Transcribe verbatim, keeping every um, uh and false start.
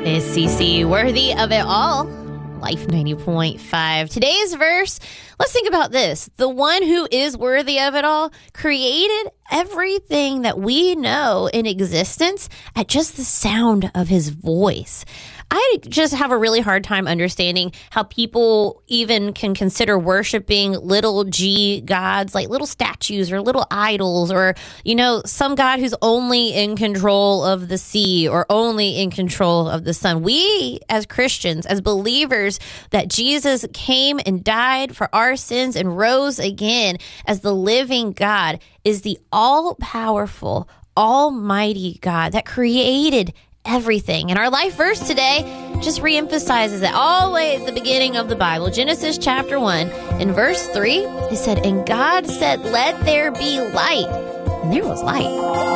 Is Cece worthy of it all? Life ninety point five. Today's verse, let's think about this. The one who is worthy of it all created everything that we know in existence at just the sound of his voice. I just have a really hard time understanding how people even can consider worshiping little g gods, like little statues or little idols, or, you know, some God who's only in control of the sea or only in control of the sun. We, as Christians, as believers, that Jesus came and died for our sins and rose again as the living God, is the all-powerful, almighty God that created everything. And our life verse today just reemphasizes that all the way at the beginning of the Bible, Genesis chapter one, in verse three, it said, "And God said, let there be light. And there was light."